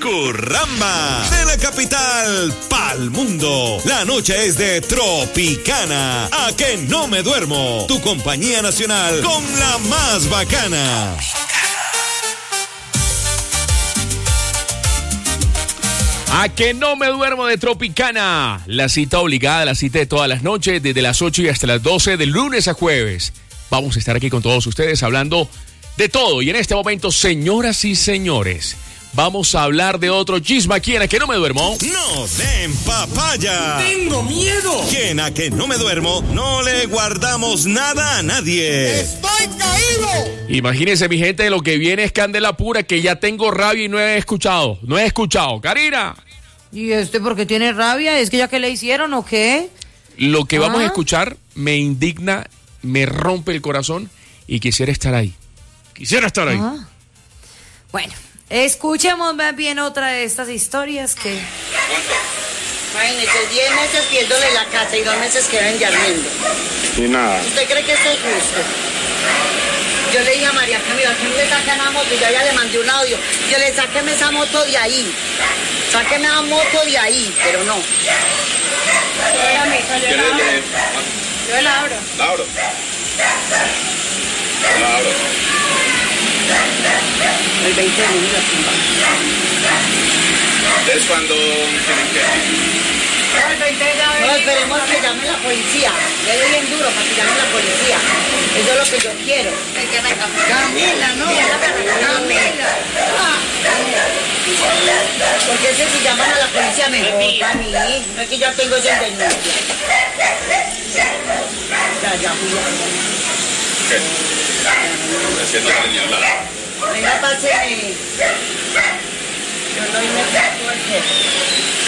Curramba, de la capital pa'l mundo. La noche es de Tropicana. A que no me duermo. Tu compañía nacional con la más bacana. A que no me duermo de Tropicana. La cita obligada, la cita de todas las noches, desde las 8 y hasta las 12, de lunes a jueves. Vamos a estar aquí con todos ustedes hablando de todo. Y en este momento, señoras y señores, vamos a hablar de otro chisme aquí en A que no me duermo. ¡No den papaya! ¡Tengo miedo! Que en A que no me duermo no le guardamos nada a nadie. ¡Estoy caído! Imagínense, mi gente, lo que viene es candela pura, que ya tengo rabia y no he escuchado. Karina. ¿Y por qué tiene rabia? ¿Es que ya que le hicieron o qué? Lo que vamos a escuchar me indigna, me rompe el corazón y quisiera estar ahí. Bueno, escuchemos más bien otra de estas historias que... Imagínese, 10 meses pidiéndole la casa y 2 meses que ven yardiendo. Y nada. ¿Usted cree que eso es justo? Yo le dije a María Camila, ¿quién le saca la moto? Y yo ya le mandé un audio. Yo le sáqueme esa moto de ahí. Sáqueme esa moto de ahí, pero no. Yo la abro. ¿La abro? El 20 de junio. ¿Es cuando tienen que...? No, esperemos que llame la policía. Le doy bien duro para que llame la policía. Eso es lo que yo quiero. Camila, no. Camila. Porque ese si llaman a la policía me vota a mí. No es que yo tengo esa denuncia. Ya, Julián. ¿Qué? Haciendo la niña hablada. Venga, páseme. Yo no me pongo el jefe.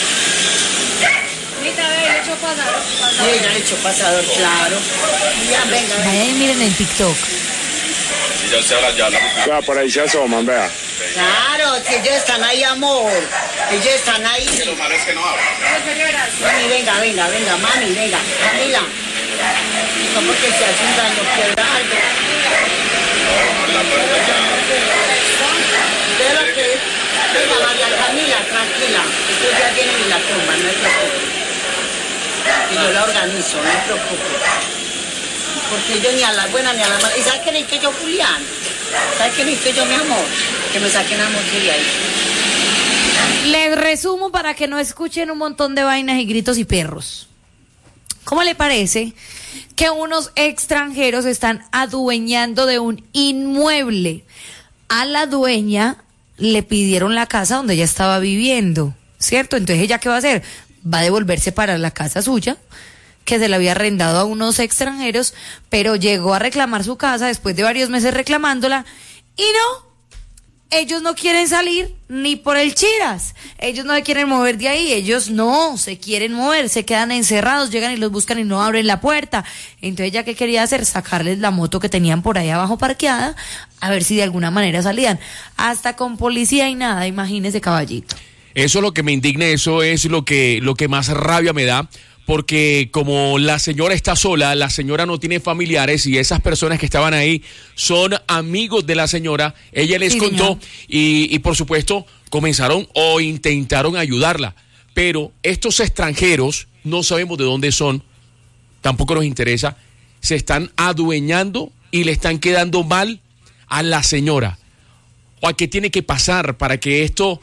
Sí, ella le echó pasador, claro. Ya, venga. Vayan y miren en TikTok. Si ya se habla, ya la... Ya, por ahí se asoman, vea. Claro, si ellos están ahí, amor. Ellos están ahí. Lo malo es que no hablan. Mami, venga, mami, venga. Camila. No, porque se hace un daño, quiebra algo. La puerta ya... ¿Usted lo que es? Venga, María Camila, tranquila. Usted ya viene y la tumba, no se preocupe. Y yo la organizo, no se preocupe. Porque yo ni a la buena ni a la mala. ¿Y sabes qué necesito yo, Julián? ¿Sabes qué necesito yo, mi amor? Que me saquen a moto de ahí. Les resumo para que no escuchen un montón de vainas y gritos y perros. ¿Cómo le parece que unos extranjeros están adueñando de un inmueble? A la dueña le pidieron la casa donde ella estaba viviendo, ¿cierto? Entonces, ¿ella qué va a hacer? Va a devolverse para la casa suya, que se la había arrendado a unos extranjeros, pero llegó a reclamar su casa después de varios meses reclamándola, y no, ellos no quieren salir ni por el chiras, ellos no se quieren mover de ahí, ellos no se quieren mover, se quedan encerrados, llegan y los buscan y no abren la puerta. Entonces, ¿ella qué quería hacer? Sacarles la moto que tenían por ahí abajo parqueada, a ver si de alguna manera salían, hasta con policía y nada, imagínese, caballito. Eso es lo que me indigna, eso es lo que más rabia me da, porque como la señora está sola, la señora no tiene familiares y esas personas que estaban ahí son amigos de la señora, ella les contó y por supuesto comenzaron o intentaron ayudarla, pero estos extranjeros no sabemos de dónde son, tampoco nos interesa, se están adueñando y le están quedando mal a la señora. ¿O a qué tiene que pasar para que esto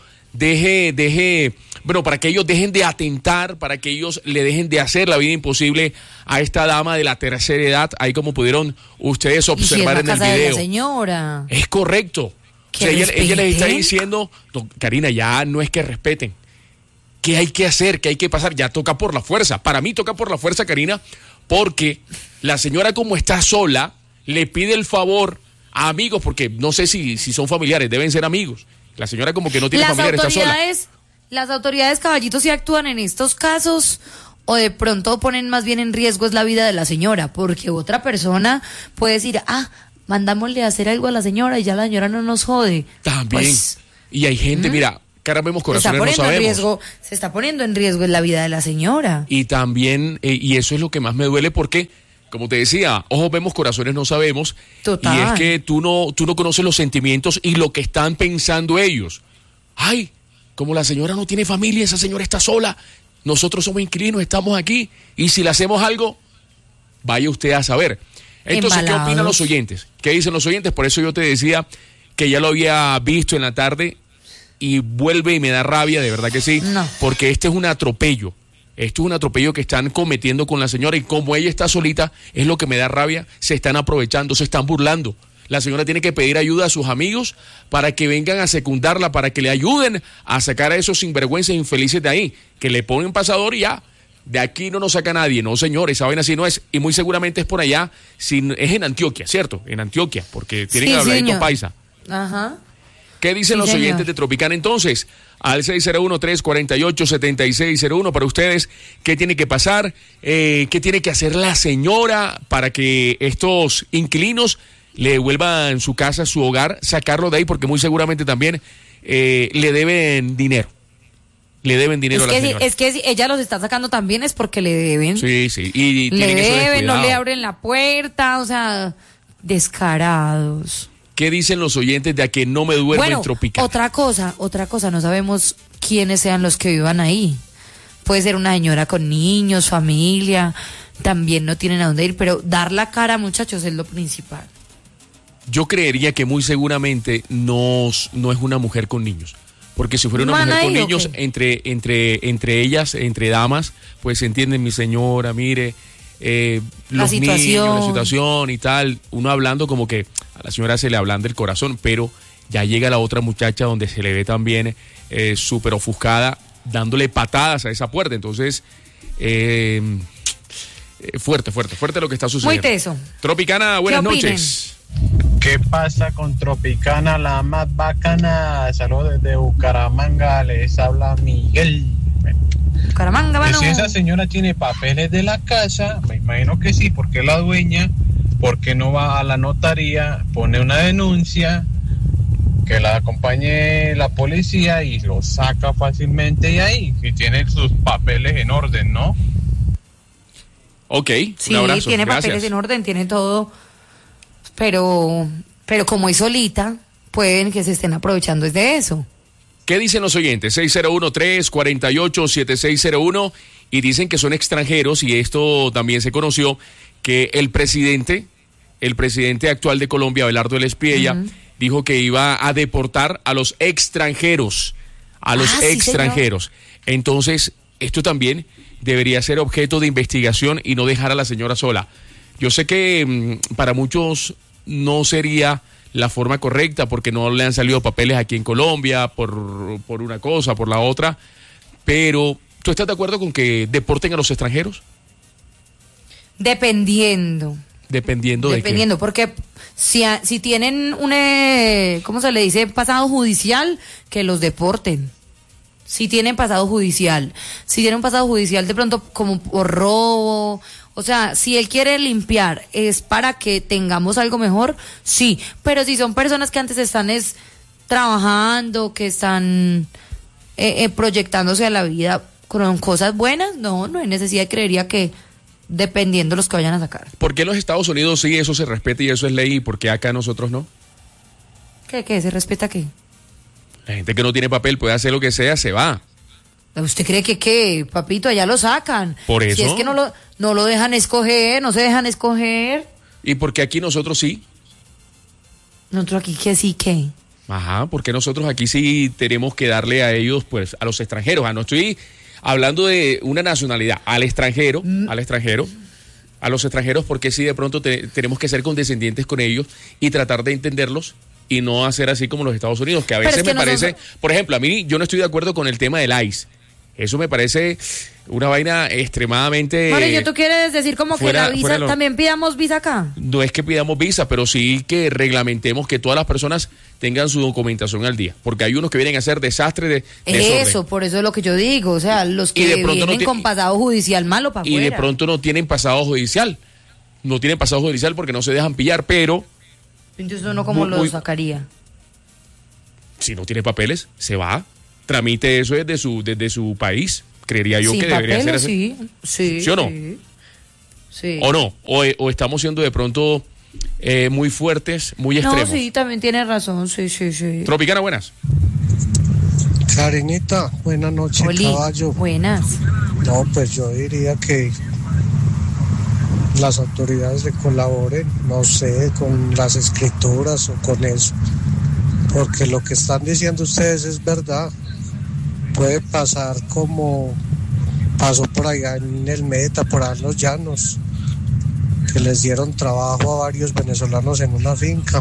para que ellos dejen de atentar, para que ellos le dejen de hacer la vida imposible a esta dama de la tercera edad, ahí como pudieron ustedes observar en el video? De la señora. Es correcto. O sea, ella les está diciendo, Karina, ya no es que respeten. ¿Qué hay que hacer? ¿Qué hay que pasar? Ya toca por la fuerza. Para mí toca por la fuerza, Karina, porque la señora, como está sola, le pide el favor a amigos, porque no sé si son familiares, deben ser amigos. La señora como que no tiene familiares, está sola. Las autoridades, caballitos, sí actúan en estos casos, o de pronto ponen más bien en riesgo es la vida de la señora, porque otra persona puede decir, mandámosle a hacer algo a la señora y ya la señora no nos jode. También. Pues, y hay gente, mira, cara vemos corazones, no sabemos. Se está poniendo en riesgo la vida de la señora. Y también, y eso es lo que más me duele, porque, como te decía, ojos vemos, corazones no sabemos. Total. Y es que tú no conoces los sentimientos y lo que están pensando ellos. Ay, como la señora no tiene familia, esa señora está sola, nosotros somos inquilinos, estamos aquí, y si le hacemos algo, vaya usted a saber. Entonces, ¿qué opinan los oyentes? ¿Qué dicen los oyentes? Por eso yo te decía que ya lo había visto en la tarde y vuelve y me da rabia, de verdad que sí, porque este es un atropello. Esto es un atropello que están cometiendo con la señora y como ella está solita, es lo que me da rabia, se están aprovechando, se están burlando. La señora tiene que pedir ayuda a sus amigos para que vengan a secundarla, para que le ayuden a sacar a esos sinvergüenzas infelices de ahí, que le ponen pasador y ya. De aquí no nos saca nadie, no señor, esa vaina así no es, y muy seguramente es por allá, es en Antioquia, ¿cierto? En Antioquia, porque tienen que hablar paisa. Ajá. ¿Qué dicen los oyentes de Tropicana entonces? Al 601-348-7601 para ustedes, ¿qué tiene que pasar? ¿Qué tiene que hacer la señora para que estos inquilinos le devuelvan su casa, su hogar, sacarlo de ahí? Porque muy seguramente también le deben dinero. Le deben dinero a la señora. Es que si ella los está sacando también es porque le deben. Sí, sí. Y le deben, no le abren la puerta, o sea, descarados. ¿Qué dicen los oyentes de a que no me duermo en Tropicana? Otra cosa, no sabemos quiénes sean los que vivan ahí. Puede ser una señora con niños, familia, también no tienen a dónde ir, pero dar la cara, muchachos, es lo principal. Yo creería que muy seguramente no es una mujer con niños. Porque si fuera una mujer con niños, entre ellas, entre damas, pues se entienden, mi señora, mire, los niños, la situación y tal, uno hablando como que a la señora se le ablanda el corazón, pero ya llega la otra muchacha donde se le ve también súper ofuscada, dándole patadas a esa puerta. Entonces, fuerte lo que está sucediendo. Muy teso. Tropicana, buenas noches. ¿Qué pasa con Tropicana, la más bacana? Saludos desde Bucaramanga, les habla Miguel. Bucaramanga, mano. Si esa señora tiene papeles de la casa, me imagino que sí, porque es la dueña, porque no va a la notaría, pone una denuncia, que la acompañe la policía y lo saca fácilmente de ahí, si tiene sus papeles en orden, ¿no? Ok, sí, un abrazo. Tiene gracias. Papeles en orden, tiene todo. Pero como es solita, pueden que se estén aprovechando de eso. ¿Qué dicen los oyentes? 601-348-7601 y dicen que son extranjeros y esto también se conoció que el presidente actual de Colombia, Abelardo Espiella, dijo que iba a deportar a los extranjeros, extranjeros. Entonces, esto también debería ser objeto de investigación y no dejar a la señora sola. Yo sé que para muchos no sería la forma correcta porque no le han salido papeles aquí en Colombia por una cosa, por la otra, pero ¿tú estás de acuerdo con que deporten a los extranjeros? Dependiendo de qué. Porque si tienen ¿cómo se le dice? Pasado judicial, que los deporten. Si tienen pasado judicial de pronto como por robo. O sea, si él quiere limpiar es para que tengamos algo mejor, sí. Pero si son personas que antes están trabajando, que están proyectándose a la vida con cosas buenas, no hay necesidad, creería que dependiendo de los que vayan a sacar. ¿Por qué en los Estados Unidos sí eso se respeta y eso es ley y por qué acá nosotros no? ¿Qué? ¿Se respeta qué? La gente que no tiene papel puede hacer lo que sea, se va. ¿Usted cree que qué, papito? Allá lo sacan. Por eso. Si es que no lo dejan escoger, no se dejan escoger. ¿Y por qué aquí nosotros sí? Nosotros aquí que sí, ¿qué? Ajá, porque nosotros aquí sí tenemos que darle a ellos, pues, a los extranjeros. No estoy hablando de una nacionalidad, al extranjero, a los extranjeros, porque sí de pronto tenemos que ser condescendientes con ellos y tratar de entenderlos y no hacer así como los Estados Unidos, que a veces me parece, por ejemplo, a mí yo no estoy de acuerdo con el tema del ICE. Eso me parece una vaina extremadamente... Vale, ¿tú quieres decir como que la visa, también pidamos visa acá? No es que pidamos visa, pero sí que reglamentemos que todas las personas tengan su documentación al día, porque hay unos que vienen a hacer desastre de eso, por eso es lo que yo digo, o sea, los que vienen con pasado judicial malo para afuera. Y de pronto no tienen pasado judicial, porque no se dejan pillar, pero... Entonces uno como lo sacaría. Si no tiene papeles, se va. Tramite eso desde su país. Creería yo que debería ser así. Sí. ¿Sí o no? Sí. ¿O no? O estamos siendo de pronto muy fuertes, muy extremos. No, sí, también tiene razón. Sí. Tropicana, buenas. Karinita, buenas noches, Oli, caballo. buenas. No, pues yo diría que las autoridades le colaboren, no sé, con las escrituras o con eso, porque lo que están diciendo ustedes es verdad. Puede pasar como pasó por allá en el Meta, por allá en los llanos, que les dieron trabajo a varios venezolanos en una finca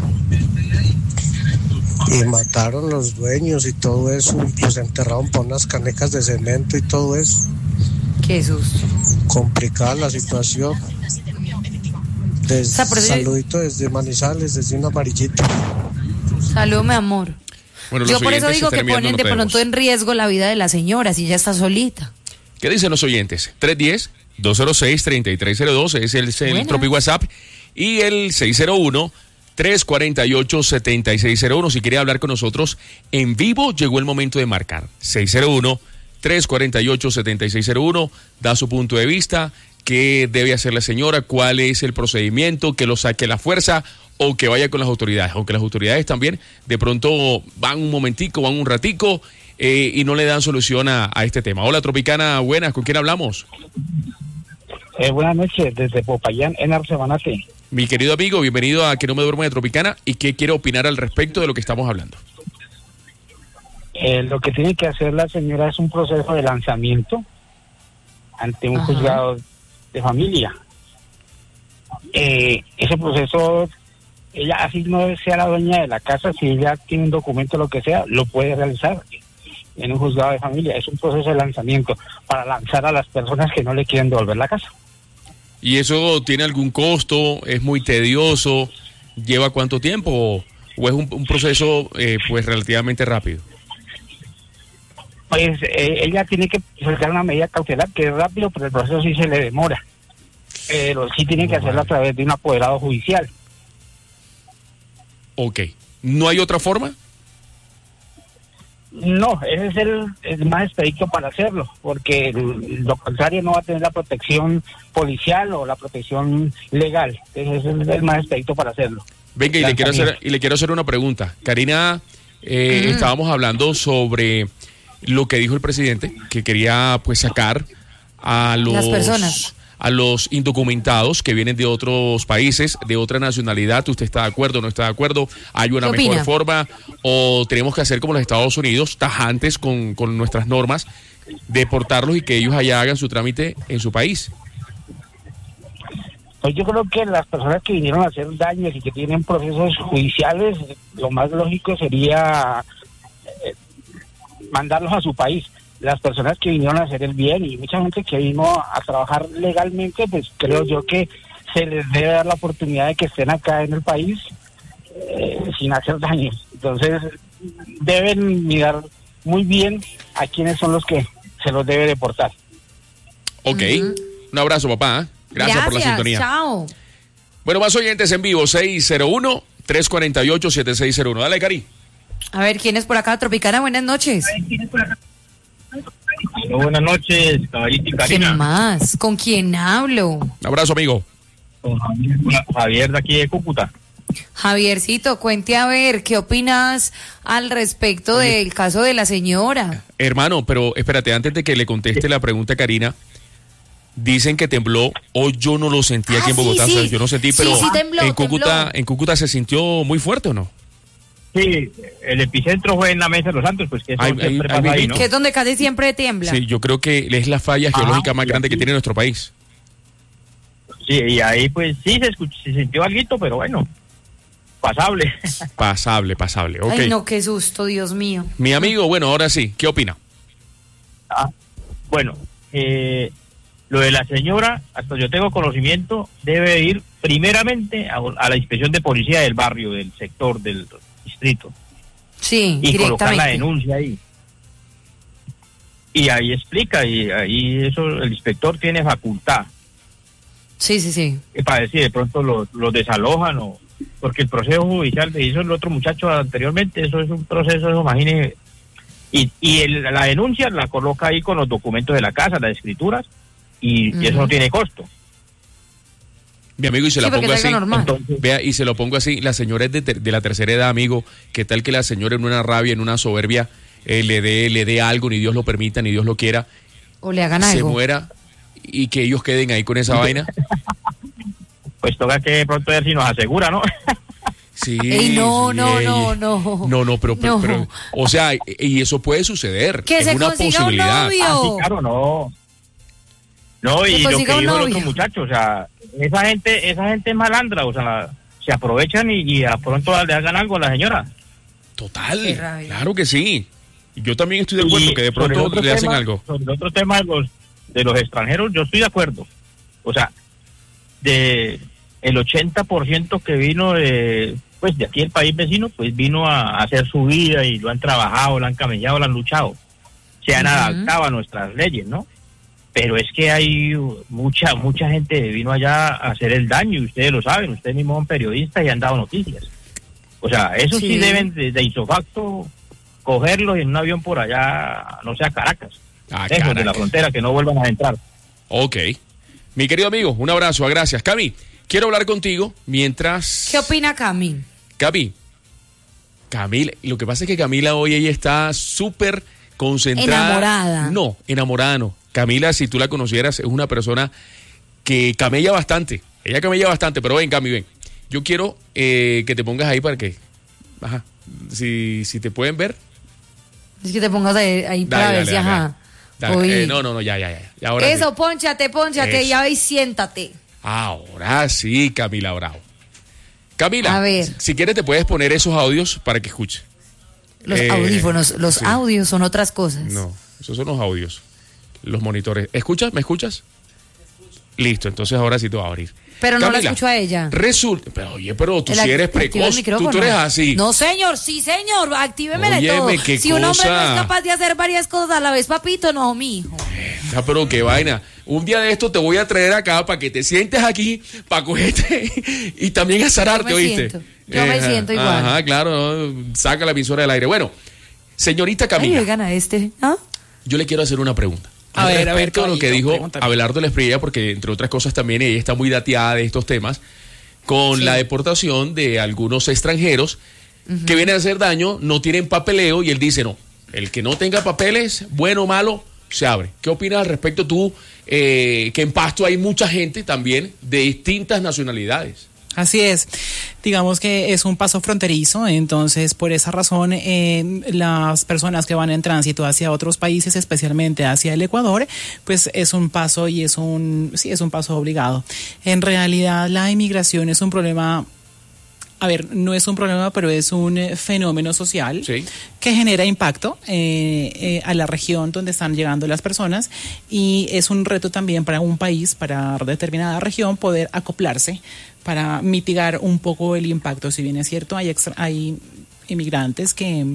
y mataron los dueños y todo eso, y los enterraron por unas canecas de cemento y todo eso. Qué susto. Complicada la situación. sea, por eso yo- Saludito desde Manizales, desde un amarillito. Salud, mi amor. Bueno, Yo los por eso oyentes digo que están enviando ponen de nota de pronto voz. en riesgo la vida de la señora si ella está solita. ¿Qué dicen los oyentes? 310-206-3302 es el Buenas. Tropi WhatsApp y el 601-348-7601. Si quiere hablar con nosotros en vivo, llegó el momento de marcar. 601-348-7601, da su punto de vista, qué debe hacer la señora, cuál es el procedimiento, que lo saque a la fuerza o que vaya con las autoridades. Aunque las autoridades también de pronto van un momentico, van un ratico y no le dan solución a este tema. Hola Tropicana, buenas, ¿con quién hablamos? Buenas noches, desde Popayán, en Arcebanate. Mi querido amigo, bienvenido a Que No Me Duermo de Tropicana. ¿Y qué quiere opinar al respecto de lo que estamos hablando? Lo que tiene que hacer la señora es un proceso de lanzamiento ante un Ajá. juzgado de familia. Ese proceso, ella así no sea la dueña de la casa, si ella tiene un documento, lo que sea, lo puede realizar en un juzgado de familia. Es un proceso de lanzamiento para lanzar a las personas que no le quieren devolver la casa. ¿Y eso tiene algún costo? ¿Es muy tedioso? ¿Lleva cuánto tiempo? ¿O es un proceso pues relativamente rápido? Pues ella tiene que sacar una medida cautelar que es rápido, pero el proceso sí se le demora. Pero sí tiene que hacerlo a través de un apoderado judicial. Ok. ¿No hay otra forma? No, ese es el más expedito para hacerlo, porque lo contrario no va a tener la protección policial o la protección legal. Ese es el más expedito para hacerlo. Venga, y le quiero hacer una pregunta. Karina, estábamos hablando sobre lo que dijo el presidente, que quería pues sacar a Las personas. a los indocumentados que vienen de otros países, de otra nacionalidad. ¿Usted está de acuerdo o no está de acuerdo? ¿Hay una ¿Qué mejor opina? forma? ¿O tenemos que hacer como los Estados Unidos, tajantes con nuestras normas, deportarlos y que ellos allá hagan su trámite en su país? Pues yo creo que las personas que vinieron a hacer daños y que tienen procesos judiciales, lo más lógico sería mandarlos a su país. Las personas que vinieron a hacer el bien y mucha gente que vino a trabajar legalmente, pues creo yo que se les debe dar la oportunidad de que estén acá en el país sin hacer daño. Entonces deben mirar muy bien a quiénes son los que se los debe deportar. Ok. Un abrazo, papá. Gracias por la sintonía. Chao. Bueno, más oyentes en vivo, 601-348-7601. Dale, Cari. A ver, ¿quién es por acá? Tropicana, buenas noches. Buenas noches, caballito y ¿Quién Karina. más? ¿Con quién hablo? Un abrazo, amigo. Con Javier de aquí de Cúcuta. Javiercito, cuente a ver, ¿qué opinas al respecto del caso de la señora? Hermano, pero espérate, antes de que le conteste la pregunta a Karina, dicen que tembló. Hoy yo no lo sentí aquí en sí, Bogotá. sí. O sea, yo no sentí, Sí, pero sí, tembló, en Cúcuta se sintió muy fuerte, ¿o no? Sí, el epicentro fue en la Mesa de los Santos, pues que eso Ahí- siempre ahí- pasa ahí ahí, ¿no? Que es donde casi siempre tiembla. Sí, yo creo que es la falla geológica más y grande que aquí- tiene nuestro país. Sí, y ahí pues sí se sintió algo, pero bueno, pasable. Pasable, ok. Ay, no, qué susto, Dios mío. Mi amigo, bueno, ahora sí, ¿qué opina? Bueno, lo de la señora, hasta yo tengo conocimiento, debe ir primeramente a la inspección de policía del barrio, del sector, del distrito, Sí, y colocar la directamente. denuncia ahí. Y ahí explica, y ahí eso el inspector tiene facultad Sí, sí, sí. para decir de pronto los desalojan o porque el proceso judicial que hizo el otro muchacho anteriormente, eso es un proceso, eso, imagine, y la denuncia la coloca ahí con los documentos de la casa, las escrituras, y eso no tiene costo. Mi amigo, y se Sí, la porque pongo es algo así. normal. Entonces, Vea, y se lo pongo así, la señora es de la tercera edad, amigo. ¿Qué tal que la señora en una rabia, en una soberbia, le dé algo, ni Dios lo permita, ni Dios lo quiera, O le hagan se algo. muera y que ellos queden ahí con esa vaina. Pues toca que de pronto ver si nos asegura, ¿no? Sí. Ey, no, sí, no, ey. no, no. No, pero, No. o sea, y eso puede suceder. Que es se una consiga un posibilidad. novio. Ah, sí, claro, no. No, y Que lo que consiga dijo un el novio. otro muchacho, o sea, esa gente es malandra, o sea, se aprovechan y a pronto le hagan algo a la señora. Total, Qué rabia. claro que sí. Yo también estoy de acuerdo Y que de sobre el pronto otro le hacen tema- algo. Sobre el otro tema de los extranjeros, yo estoy de acuerdo. O sea, de el 80% que vino de aquí el país vecino, pues vino a hacer su vida y lo han trabajado, lo han camellado, lo han luchado. Se han adaptado a nuestras leyes, ¿no? Pero es que hay mucha gente vino allá a hacer el daño, y ustedes lo saben, ustedes mismos son periodistas y han dado noticias. O sea, eso sí, Sí. deben de isofacto cogerlos en un avión por allá, no sé, a Caracas. Ah, Lejos de la Caracas. frontera, que no vuelvan a entrar. Ok. Mi querido amigo, un abrazo, gracias. Cami, quiero hablar contigo mientras... ¿Qué opina Cami? Camila, lo que pasa es que Camila hoy ella está súper concentrada. Enamorada. No, enamorada no. Camila, si tú la conocieras, es una persona que camella bastante. Ella camella bastante, pero ven, Cami, ven. Yo quiero que te pongas ahí para que... Ajá. Si te pueden ver. Es que te pongas ahí para ver si, ajá. Dale. Uy. No, ya. Ahora Eso, sí. pónchate, Eso. ya ve y siéntate. Ahora sí, Camila Bravo. Camila, A ver. si quieres te puedes poner esos audios para que escuche. Los audífonos, los sí. audios son otras cosas. No, esos son los audios. Los monitores. ¿Escuchas? ¿Me escuchas? Listo, entonces ahora sí te va a abrir. Pero no la Camila, escucho a ella. Resulta, pero oye, pero tú El sí eres activa el precoz, micrófono. tú eres así. No, señor, sí, señor, actívemele Óyeme, todo. qué Si un hombre no cosa. es capaz de hacer varias cosas a la vez, papito, no, mijo. Ah, pero qué vaina. Un día de esto te voy a traer acá para que te sientes aquí, para cogerte y también azararte, Yo me ¿oíste? siento. Yo me siento igual. Ajá, claro, ¿no? Saca la emisora del aire. Bueno, señorita Ay, Camila, oigan a este. ¿Ah? yo le quiero hacer una pregunta. A ver, Respecto a lo que caballito, dijo pregúntame. Abelardo Lesprilla, porque entre otras cosas también ella está muy dateada de estos temas, con la deportación de algunos extranjeros que vienen a hacer daño, no tienen papeleo, y él dice, no, el que no tenga papeles, bueno o malo, se abre. ¿Qué opinas al respecto tú, que en Pasto hay mucha gente también de distintas nacionalidades? Así es. Digamos que es un paso fronterizo, entonces por esa razón las personas que van en tránsito hacia otros países, especialmente hacia el Ecuador, pues es un paso y es un paso obligado. En realidad la inmigración es un problema. A ver, no es un problema, pero es un fenómeno social Sí. que genera impacto a la región donde están llegando las personas, y es un reto también para un país, para determinada región, poder acoplarse para mitigar un poco el impacto. Si bien es cierto, hay inmigrantes que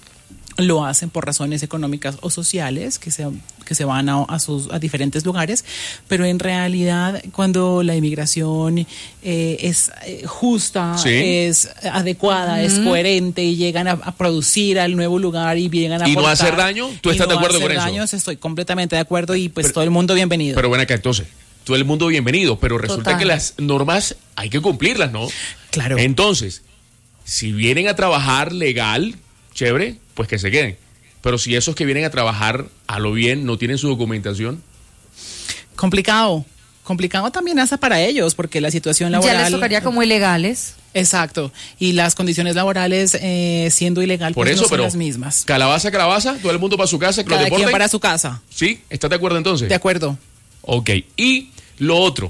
lo hacen por razones económicas o sociales, que se van a diferentes lugares, pero en realidad cuando la inmigración es justa, Sí. es adecuada, es coherente, y llegan a producir al nuevo lugar y llegan a ¿Y no aportar, hacer daño? ¿Tú y estás de no acuerdo con hacer eso? daños, estoy completamente de acuerdo, y pues todo el mundo bienvenido. Pero bueno, acá entonces, todo el mundo bienvenido, pero resulta Total. que las normas hay que cumplirlas, ¿no? Claro. Entonces, si vienen a trabajar legal, chévere, pues que se queden. Pero si esos que vienen a trabajar a lo bien no tienen su documentación, Complicado también hasta para ellos, porque la situación laboral... Ya les tocaría como ilegales. Exacto, y las condiciones laborales siendo ilegal por pues eso, no son pero las mismas. calabaza, todo el mundo para su casa, que lo Cada quien deporten. para su casa. ¿Sí? ¿Estás de acuerdo entonces? De acuerdo. Ok, y lo otro,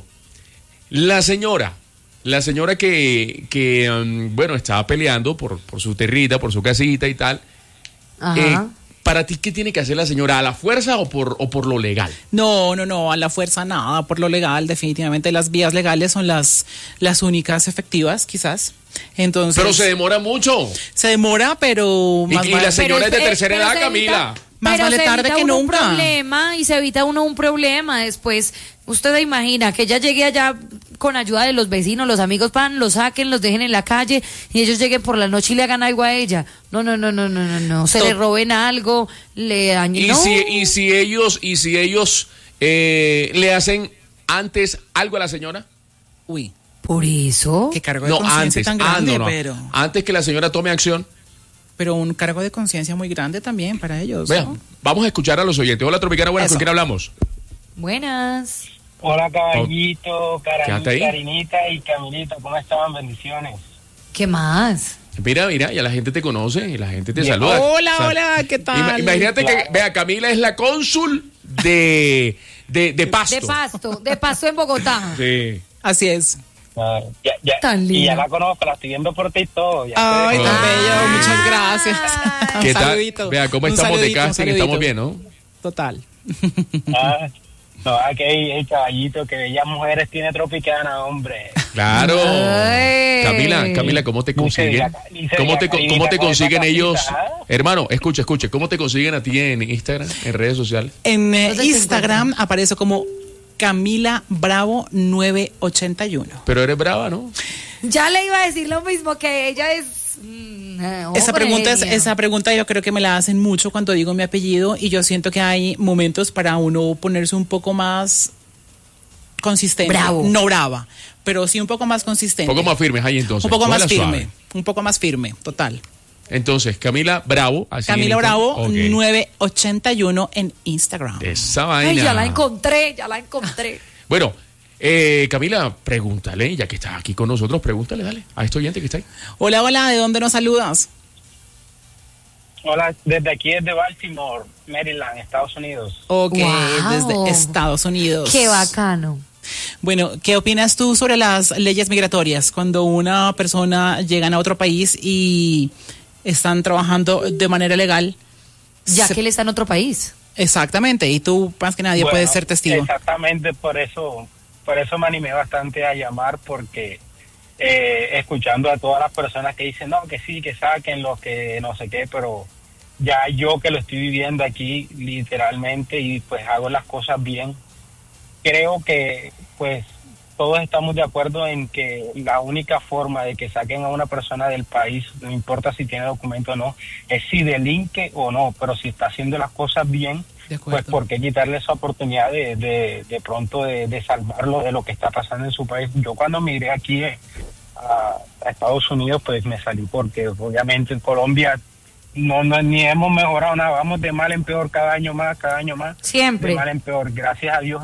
la señora que bueno, estaba peleando por su territa, por su casita y tal. Ajá. ¿Para ti qué tiene que hacer la señora? ¿A la fuerza o por lo legal? No, a la fuerza nada, por lo legal, definitivamente las vías legales son las únicas efectivas, quizás. Entonces, Pero se demora mucho. se demora, pero Y la señora es de tercera edad, se Camila. Más pero vale se tarde evita que uno nunca. un problema, y se evita uno un problema después. Usted se imagina que ella llegue allá con ayuda de los vecinos, los amigos, los saquen, los dejen en la calle, y ellos lleguen por la noche y le hagan algo a ella. No. Se le roben algo, le dañen. Y No. si ellos le hacen antes algo a la señora. Uy, Por eso. qué cargo de No, conciencia antes. tan grande, no. pero... Antes que la señora tome acción. pero un cargo de conciencia muy grande también para ellos. Vean, ¿no? vamos a escuchar a los oyentes. Hola, Tropicana, buenas, Eso. ¿con quién hablamos? Buenas. Hola, caballito, Quédate ahí. Karinita y Camilita, ¿cómo estaban? Bendiciones. ¿Qué más? Mira, ya la gente te conoce y la gente te saluda. Hola, O sea, hola, ¿qué tal? Imagínate que, vea, Camila es la cónsul de Pasto. De Pasto en Bogotá. Sí. Así es. Tan Y linda. ya la conozco, la estoy viendo por TikTok. Ay, tan Ah. bello, muchas gracias. ¿Qué Un tal? saludito. Vea, ¿cómo Un estamos de saludito, un casting? saludito. Estamos bien, ¿no? Total. No, aquí el caballito que bellas mujeres tiene Tropicana, hombre. Claro. Ay. Camila, ¿cómo te consiguen? Dice ¿Cómo te Karinita, consiguen con esa ellos? casita, ¿ah? Hermano, escucha, ¿cómo te consiguen a ti en Instagram, en redes sociales? En ¿Dónde te Instagram aparece como Camila Bravo 981. Pero eres brava, ¿no? Ya le iba a decir lo mismo, que ella es... Esa pregunta yo creo que me la hacen mucho cuando digo mi apellido, y yo siento que hay momentos para uno ponerse un poco más consistente. Bravo. No brava, pero sí un poco más Un consistente. poco más firmes ahí entonces. Un poco más Cógela firme. suave. Un poco más firme, total. Entonces, Camila Bravo. Así Camila en Instagram. Bravo Ok. 981 en Instagram. Esa vaina. Ay, ya la encontré. Bueno, Camila, pregúntale, ya que estás aquí con nosotros, pregúntale, dale, a este oyente que está ahí. Hola, hola, ¿de dónde nos saludas? Hola, desde aquí, desde Baltimore, Maryland, Estados Unidos. Ok, Wow. desde Estados Unidos. Qué bacano. Bueno, ¿qué opinas tú sobre las leyes migratorias cuando una persona llega a otro país y están trabajando de manera legal? Ya que él está en otro país. Exactamente, y tú más que nadie Bueno, puedes ser testigo. Exactamente, por eso me animé bastante a llamar, porque escuchando a todas las personas que dicen, no, que sí, que saquen los que no sé qué, pero ya yo que lo estoy viviendo aquí literalmente y pues hago las cosas bien, creo que pues todos estamos de acuerdo en que la única forma de que saquen a una persona del país, no importa si tiene documento o no, es si delinque o no, pero si está haciendo las cosas bien, De acuerdo. pues ¿por qué quitarle esa oportunidad de pronto de salvarlo de lo que está pasando en su país? Yo cuando migré aquí a Estados Unidos, pues me salí porque obviamente en Colombia no ni hemos mejorado nada, vamos de mal en peor cada año más, Siempre. de mal en peor, gracias a Dios.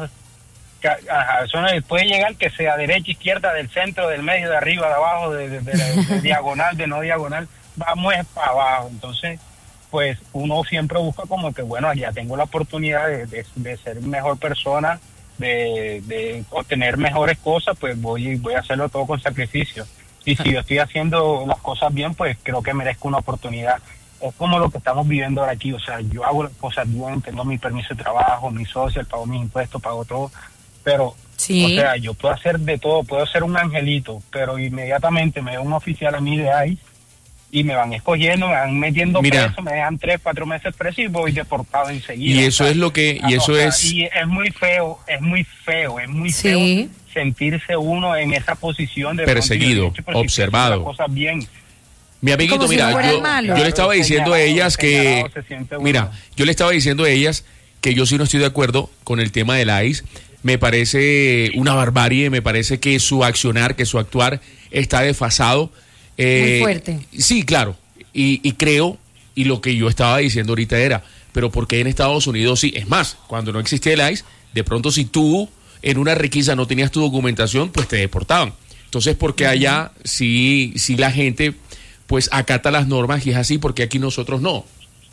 Eso no puede llegar que sea derecha, izquierda, del centro, del medio, de arriba, de abajo, de diagonal, de no diagonal, vamos para abajo. Entonces, pues uno siempre busca como que, bueno, ya tengo la oportunidad de ser mejor persona, de obtener mejores cosas, pues voy a hacerlo todo con sacrificio. Y si yo estoy haciendo las cosas bien, pues creo que merezco una oportunidad. Es como lo que estamos viviendo ahora aquí, o sea, yo hago las cosas bien, tengo mi permiso de trabajo, mi social, pago mis impuestos, pago todo, pero, Sí. o sea, yo puedo hacer de todo, puedo ser un angelito, pero inmediatamente me da un oficial a mí de ahí y me van escogiendo, me van metiendo Mira. preso, me dejan 3-4 meses preso y voy deportado enseguida. Y eso o sea, es lo que, y eso o sea, es, y es muy feo Sí. feo sentirse uno en esa posición de Perseguido, pronto, pero si observado. hace las cosas bien. mi amiguito, Como si mira, fuera yo, el malo. yo le estaba diciendo a ellas que, Señalado se siente uno. mira, yo le estaba diciendo a ellas que yo sí no estoy de acuerdo con el tema del ICE. Me parece una barbarie, me parece que su accionar, que su actuar está desfasado. Muy fuerte. Sí, claro, y creo, y lo que yo estaba diciendo ahorita era, pero ¿por qué en Estados Unidos sí? Es más, cuando no existía el ICE, de pronto si tú en una requisa no tenías tu documentación, pues te deportaban. Entonces, ¿por qué allá sí la gente pues acata las normas y es así, porque aquí nosotros no?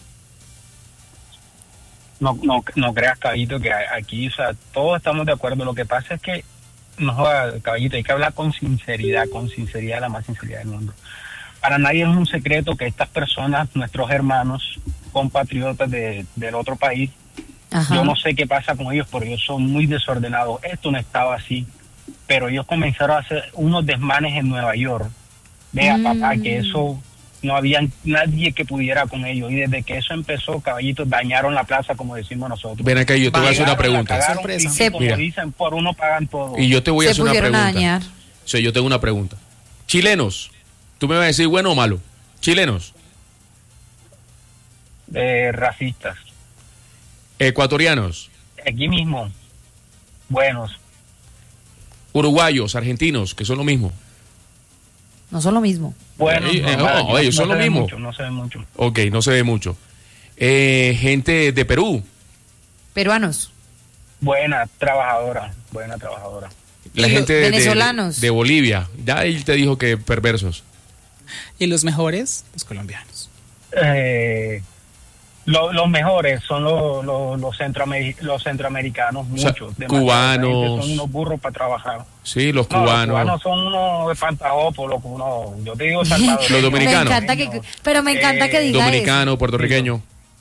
No creas, Caballito, que aquí, o sea, todos estamos de acuerdo. Lo que pasa es que, no, Caballito, hay que hablar con sinceridad, la más sinceridad del mundo. Para nadie es un secreto que estas personas, nuestros hermanos, compatriotas del otro país, Ajá. yo no sé qué pasa con ellos, porque ellos son muy desordenados. Esto no estaba así, pero ellos comenzaron a hacer unos desmanes en Nueva York. Vea, papá, que eso no había nadie que pudiera con ellos. Y desde que eso empezó, Caballitos, dañaron la plaza, como decimos nosotros. Ven acá y yo te voy a hacer una Cagaron, la pregunta. cagaron, Sorpresa. y como Mira. dicen, por uno pagan todo. Y yo te voy a Se hacer una pudieron pregunta. dañar. O sea, yo tengo una pregunta. Chilenos, tú me vas a decir bueno o malo. Chilenos, Racistas. ecuatorianos, Aquí mismo, buenos. uruguayos, argentinos, que son lo mismo. No son lo mismo. Bueno, ellos son lo mismo. No se ve mucho. Ok, no se ve mucho. Gente de Perú. Peruanos. Buena trabajadora. La gente venezolanos. de Bolivia. Ya él te dijo que perversos. ¿Y los mejores? Los colombianos. Los mejores son los centroamericanos, muchos. Cubanos. Son unos burros para trabajar. Sí, los cubanos. Los cubanos son unos espantajópolos, yo te digo salvadoreños. Los dominicanos. Me encanta que diga dominicano, puertorriqueño.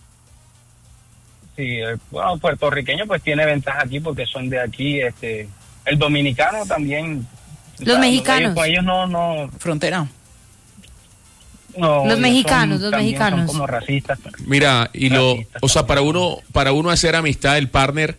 Sí, bueno, puertorriqueño pues tiene ventaja aquí porque son de aquí. El dominicano también. Los mexicanos. Ellos no. Frontera. No, los mexicanos. Son como racistas. Mira, o sea, para uno hacer amistad, el partner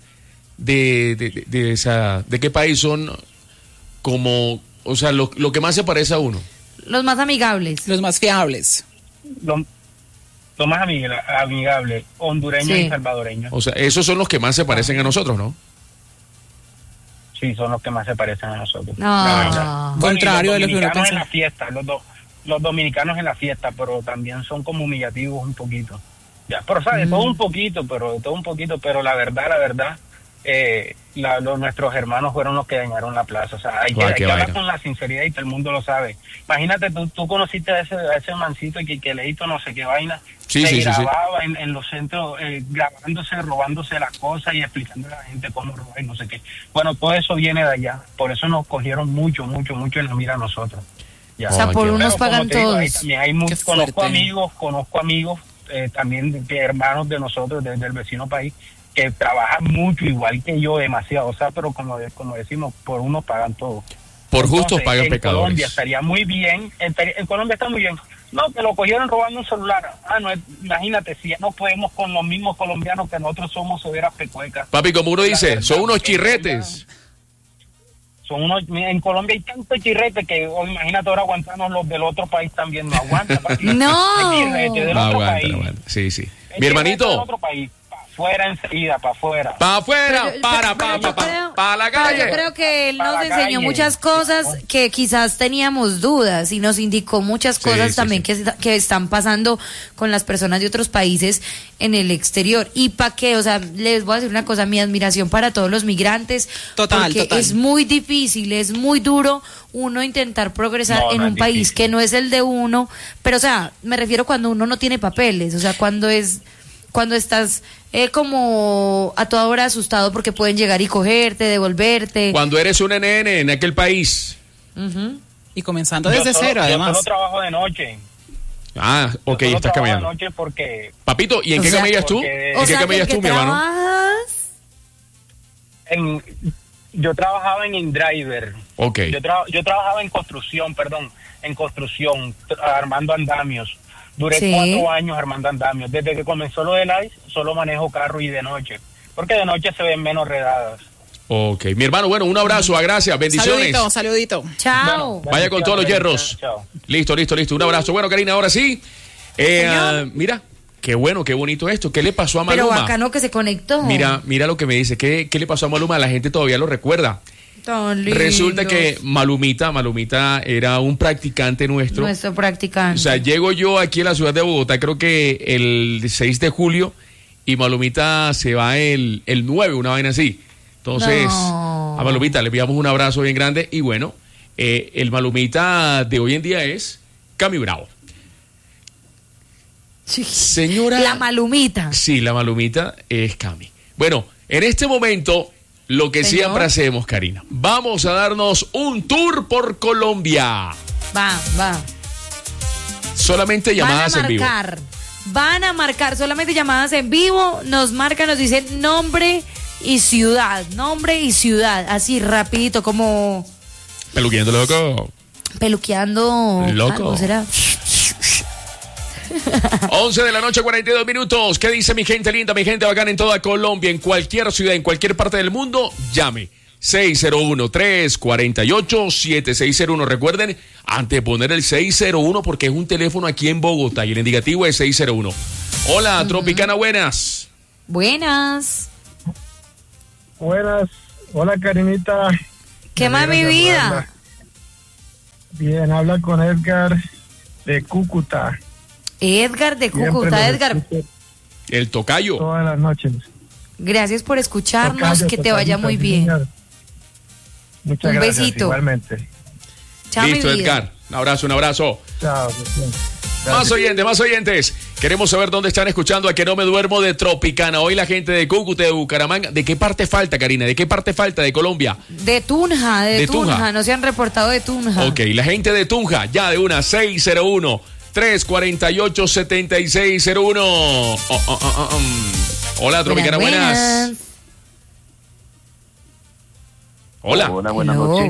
de qué país son como, o sea, lo que más se parece a uno. Los más amigables. Los más fiables. Lo más amigable, hondureños y salvadoreños. O sea, esos son los que más se parecen a nosotros, ¿no? Sí, son los que más se parecen a nosotros. No. Contrario de lo que uno piensa. En la fiesta, los dominicanos en la fiesta, pero también son como humillativos un poquito. Ya, pero de todo un poquito, pero la verdad, nuestros hermanos fueron los que dañaron la plaza. O sea, hay que hablar con la sinceridad y todo el mundo lo sabe. Imagínate, tú conociste a ese mancito que leíto no sé qué vaina. Sí. grababa en los centros, grabándose, robándose las cosas y explicando a la gente cómo robar y no sé qué. Bueno, todo eso viene de allá. Por eso nos cogieron mucho en la mira a nosotros. Ya. O sea, por unos pagan todos. Conozco amigos también hermanos de nosotros, desde el vecino país, que trabajan mucho, igual que yo, demasiado. O sea, pero como decimos, por unos pagan todos. Por justos pagan pecadores. En Colombia estaría muy bien. En Colombia está muy bien. No, que lo cogieron robando un celular. Imagínate, si ya no podemos con los mismos colombianos que nosotros somos severas pecuecas. Papi, como uno dice, son unos chirretes. En Colombia hay tantos chirretes que imagínate ahora aguantarnos los del otro país también. No aguanta, papi. No. Aguanta. Sí. Mi hermanito. Del otro país. Fuera enseguida, para afuera. Para afuera, para la calle. Yo creo que él nos enseñó muchas cosas que quizás teníamos dudas y nos indicó muchas cosas también que están pasando con las personas de otros países en el exterior. ¿Y para qué? O sea, les voy a decir una cosa, mi admiración para todos los migrantes. Total. Es muy difícil, es muy duro uno intentar progresar en un país que no es el de uno. Pero, o sea, me refiero cuando uno no tiene papeles, o sea, cuando estás como a toda hora asustado porque pueden llegar y cogerte, devolverte. Cuando eres un nene en aquel país. Y comenzando desde cero, además. Yo solo trabajo de noche. Ah, ok, estás caminando. De noche porque... Papito, ¿y en qué camellas tú? ¿En qué camellas tú, mi hermano? Yo trabajaba en InDriver. Ok. Yo trabajaba en construcción, armando andamios. Duré 4 años armando andamios. Desde que comenzó lo del ICE, solo manejo carro y de noche. Porque de noche se ven menos redadas. Ok. Mi hermano, bueno, un abrazo, gracias, bendiciones. Saludito. Chao. Bueno, vaya con todos los hierros. Chao. Listo. Un abrazo. Bueno, Karina, ahora sí. Mira, qué bueno, qué bonito esto. ¿Qué le pasó a Maluma? Pero bacano que se conectó. Mira lo que me dice. ¿Qué le pasó a Maluma? La gente todavía lo recuerda. Resulta que Malumita era un practicante nuestro. Nuestro practicante. O sea, llego yo aquí a la ciudad de Bogotá, creo que el 6 de julio, y Malumita se va el 9, una vaina así. Entonces, a Malumita le enviamos un abrazo bien grande. Y bueno, el Malumita de hoy en día es Cami Bravo. Sí. Señora. La Malumita. Sí, la Malumita es Cami. Bueno, en este momento... Lo que siempre hacemos, Karina. Vamos a darnos un tour por Colombia. Va. Solamente llamadas en vivo. Van a marcar solamente llamadas en vivo. Nos marcan, nos dicen nombre y ciudad. Así rapidito, como... Peluqueando loco. ¿Loco? ¿Cómo será? 11 de la noche, 42 minutos. ¿Qué dice mi gente linda, mi gente bacana en toda Colombia, en cualquier ciudad, en cualquier parte del mundo? Llame 601-348-7601. Recuerden, antes de poner el 601, porque es un teléfono aquí en Bogotá y el indicativo es 601. Hola, Tropicana, buenas. Buenas. Hola, Karinita. ¿Qué más, mi vida? Bien, habla con Edgar de Cúcuta. Edgar de Cúcuta. Edgar, El tocayo. Todas las noches. gracias por escucharnos, Tocayo, que te vaya tocayito, muy sí, bien. señor. Muchas Un gracias, besito. igualmente. Chao, mi Listo, vida. Edgar. Un abrazo, un abrazo. Chao. Más oyentes, más oyentes. Queremos saber dónde están escuchando a Que No Me Duermo de Tropicana. Hoy la gente de Cúcuta, de Bucaramanga. ¿De qué parte falta, Karina? ¿De qué parte falta de Colombia? De Tunja, de Tunja. Tunja. No se han reportado de Tunja. Ok, la gente de Tunja, ya de una, 601-348-7601. Hola, Tropicana, buenas. Hola. Hola, buenas noches.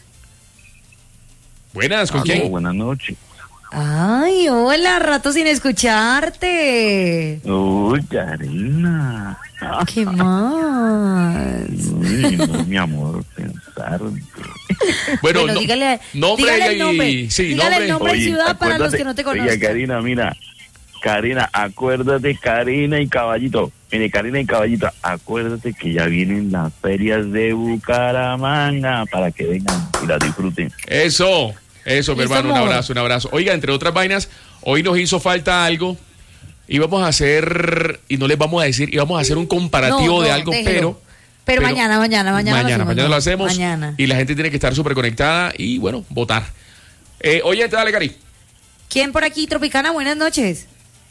Buenas, ¿con quién? Buenas noches. Ay, hola, rato sin escucharte. Uy, Karina. ¿Qué más? Uy, no, mi amor, pensar. Bueno, Bueno, dígale el nombre. Sí, Dígale el nombre y Oye, ciudad para los acuérdate- que no te Oye, conozcan. Karina, mira. Karina, acuérdate, Karina y Caballito. Mire, Karina y Caballito, acuérdate que ya vienen las ferias de Bucaramanga para que vengan y las disfruten. Eso, mi Listo, hermano, un amor. abrazo, un abrazo. Oiga, entre otras vainas, hoy nos hizo falta algo. Íbamos a hacer, y no les vamos a decir, íbamos a hacer un comparativo No, de no, algo, déjelo. pero mañana lo hacemos. hacemos. Mañana. Y la gente tiene que estar súper conectada y, bueno, votar. Oye, dale, Cari. ¿Quién por aquí, Tropicana? Buenas noches.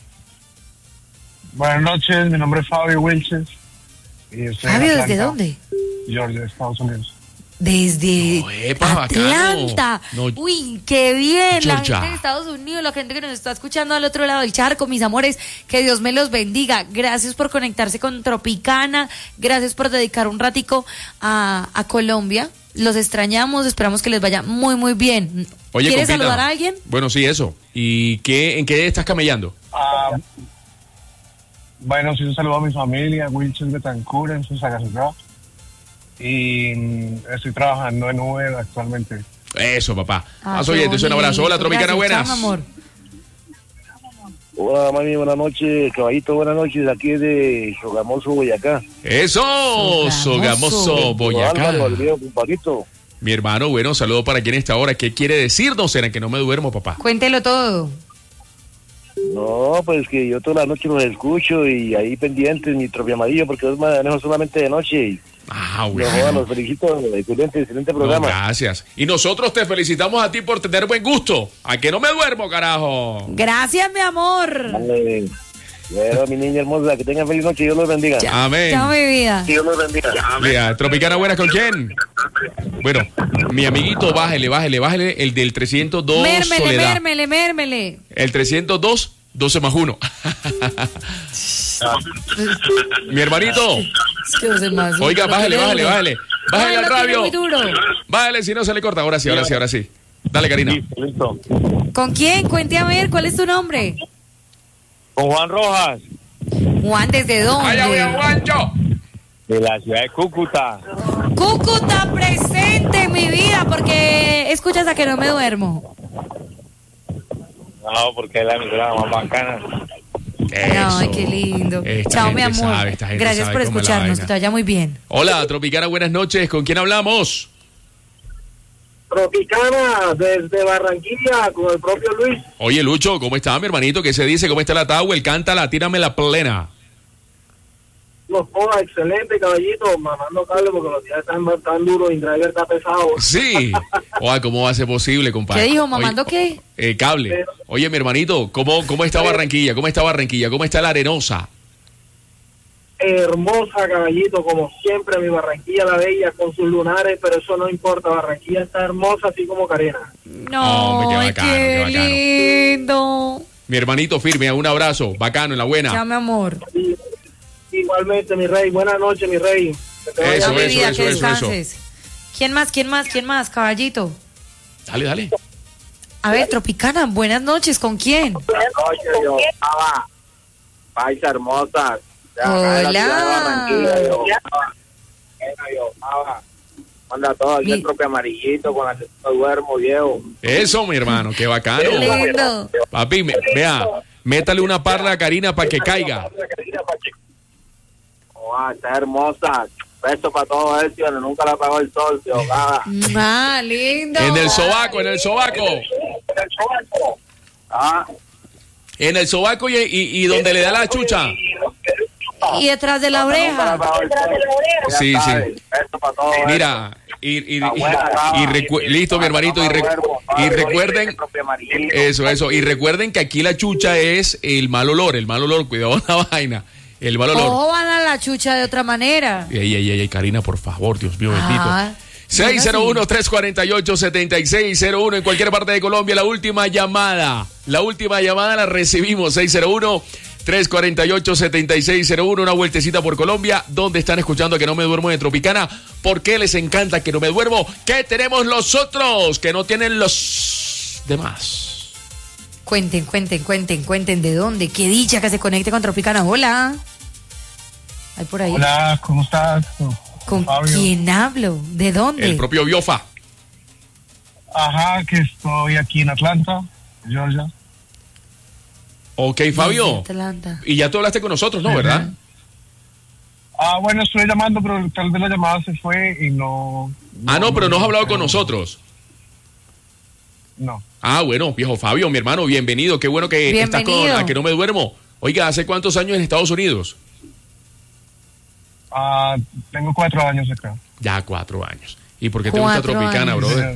Buenas noches, mi nombre es Fabio Wilches. Y estoy en Fabio, ¿desde Atlanta, dónde? Georgia, Estados Unidos. Desde Epa, Atlanta. bacano. No, Uy, qué bien. La Georgia. gente de Estados Unidos, la gente que nos está escuchando al otro lado del charco, mis amores, que Dios me los bendiga. Gracias por conectarse con Tropicana. Gracias por dedicar un ratico a Colombia. Los extrañamos, esperamos que les vaya muy, muy bien. Oye, ¿Quieres compita. saludar a alguien? Bueno, sí, eso. ¿Y en qué estás camellando? Bueno, sí, un saludo a mi familia, Wilches Betancur, en Sosagasugá. Y estoy trabajando en Uber actualmente. Eso, papá. Más qué oyentes, un abrazo. bonito. Hola, Tropicana, Gracias, buenas. chao, mi amor. Hola, mami, buenas noches. Caballito, buenas noches. Aquí de Sogamoso, Boyacá. Eso, Sogamoso, Boyacá. Álvaro, el viejo compadrito. Mi hermano, bueno, saludo para quien está ahora. ¿Qué quiere decirnos? ¿Será que no me duermo, papá? Cuéntelo todo. No, pues que yo toda la noche los escucho y ahí pendientes, mi tropio amarillo, porque los manejo solamente de noche. Y bueno. los felicito, excelente No, programa. gracias. Y nosotros te felicitamos a ti por tener buen gusto. ¿A que no me duermo, carajo? Gracias, mi amor. Dale. Bueno, mi niña hermosa, que tengan feliz noche, Dios los bendiga. Amén. Chao, mi vida. Dios los bendiga. Mira, Tropicana buenas, ¿con quién? Bueno, mi amiguito, bájele, el del 302 Soledad. Mérmele. El 302, 12 más 1. Mi hermanito. Es que 12 más uno, Oiga, lo que bájele le dure. al Ay, lo tiene radio. muy duro. Bájale, si no se le corta. Ahora sí. Dale, Karina. Listo. ¿Con quién? Cuente a ver, ¿cuál es tu nombre? Con Juan Rojas, Juan, ¿desde dónde? ¡Allá voy a Juancho! de la ciudad de Cúcuta. Cúcuta presente en mi vida, porque escuchas a Que No Me Duermo. No, porque es la emisora más bacana. Ay, qué lindo. Chao, mi amor. Gracias por escucharnos, que te vaya muy bien. Hola, Tropicana, buenas noches. ¿Con quién hablamos? Tropicana, desde Barranquilla, con el propio Luis. Oye, Lucho, ¿cómo está, mi hermanito? ¿Qué se dice? ¿Cómo está la Tower? Cántala, tírame la plena. Los ponga excelente, caballito, mamando cable porque los días están tan duros y driver está pesado. Sí. Oye, ¿cómo va a ser posible, compadre? ¿Qué dijo, mamando qué? Cable. Oye, mi hermanito, ¿cómo está Barranquilla? ¿Cómo está Barranquilla? ¿Cómo está la Arenosa? Hermosa, caballito, como siempre, mi Barranquilla la bella, con sus lunares, pero eso no importa, Barranquilla está hermosa, así como Carena. No, Hombre, qué bacano, qué bacano. lindo. Mi hermanito firme, un abrazo, bacano, en la buena. Chao, mi amor. Igualmente, mi rey, buenas noches, mi rey. Que te vaya Eso, bien. Mi vida, eso, que eso. descanses. ¿Quién más, caballito? Dale. A ver, Tropicana, buenas noches, ¿con quién? Buenas noches, yo estaba paisa hermosa. de acá de la ciudad de Barranquilla, yo estaba. Manda todo aquí el propio amarillito con la que no duermo, viejo. Eso, mi hermano, qué bacano. Qué lindo. Papi, vea, métale una parla a Karina para que caiga. Está hermosa. Beso para todo eso, tío, nunca la pagó el sol, tío. Ah, lindo. En el sobaco, en el sobaco. Ah. En el sobaco y donde le da la chucha. Y detrás de la oreja. Sí, sí. Mira, listo, mi hermanito. Y recuerden, eso. Y recuerden que aquí la chucha es el mal olor, cuidado con la vaina. El mal olor. O van a la chucha de otra manera. Ey, Karina, por favor, Dios mío, bendito. 601-348-7601 en cualquier parte de Colombia. La última llamada la recibimos. 601-348-7601. Una vueltecita por Colombia. ¿Dónde están escuchando Que No Me Duermo de Tropicana? ¿Por qué les encanta Que No Me Duermo? ¿Qué tenemos los otros que no tienen los demás? Cuenten de dónde. Qué dicha que se conecte con Tropicana. Hola. Hay por ahí. Hola, ¿cómo estás? ¿Con Fabio. quién hablo? ¿De dónde? El propio Biofa. Ajá, que estoy aquí en Atlanta, Georgia. Ok, Fabio. Atlanta. Y ya tú hablaste con nosotros, ¿no? ¿Verdad? Bueno, estoy llamando, pero tal vez la llamada se fue y no... No, pero no has hablado con nosotros. No. Bueno, viejo Fabio, mi hermano, bienvenido. Qué bueno que estás con A Que No Me Duermo. Oiga, ¿hace cuántos años en Estados Unidos? Tengo 4 años acá. Ya 4 años. ¿Y por qué te gusta Tropicana, brother?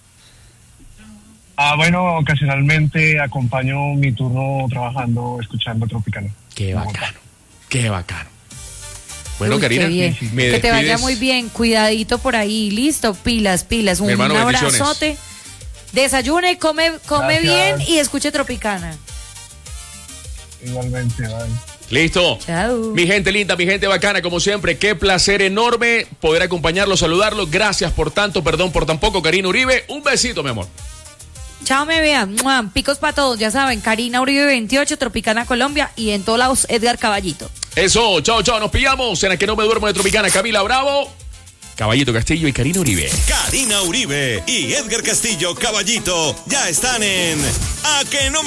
Bueno, ocasionalmente acompaño mi turno trabajando, escuchando Tropicana. Qué bacano. Bueno, Uy, Karina, que te vaya muy bien. Cuidadito por ahí. Listo, pilas. Un hermano, abrazote. Desayune, come bien y escuche Tropicana. Igualmente, bye. Listo. Chao. Mi gente linda, mi gente bacana, como siempre, qué placer enorme poder acompañarlos, saludarlos. Gracias por tanto, perdón por tan poco, Karina Uribe. Un besito, mi amor. Chao, me vean. Picos para todos, ya saben. Karina Uribe 28, Tropicana Colombia y en todos lados Edgar Caballito. Eso, chao. Nos pillamos en A Que No Me Duermo de Tropicana. Camila Bravo, Caballito Castillo y Karina Uribe. Karina Uribe y Edgar Castillo Caballito ya están en A Que No Me